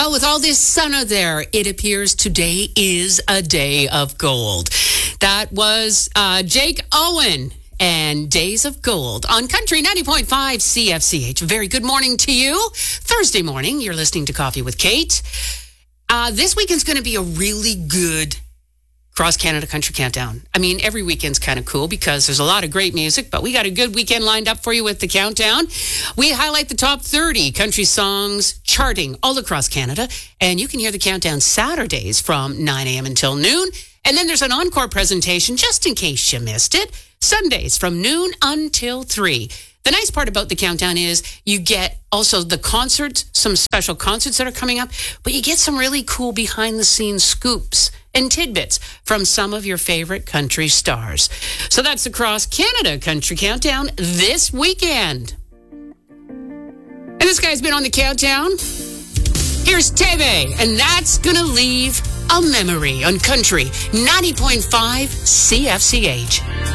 Well, with all this sun out there, it appears today is a day of gold. That was Jake Owen and Days of Gold on Country 90.5 CFCH. Very good morning to you. Thursday morning, you're listening to Coffee with Kate. This weekend's going to be a really good Cross Canada Country Countdown. I mean, every weekend's kind of cool because there's a lot of great music, but we got a good weekend lined up for you with the countdown. We highlight the top 30 country songs charting all across Canada, and you can hear the countdown Saturdays from 9 a.m. until noon. And then there's an encore presentation, just in case you missed it, Sundays from noon until 3. The nice part about the countdown is you get also the concerts, some special concerts that are coming up, but you get some really cool behind-the-scenes scoops and tidbits from some of your favorite country stars. So that's the Cross Canada Country Countdown this weekend. And this guy's been on the countdown. Here's Teve, and that's gonna leave a memory on Country 90.5 CFCH.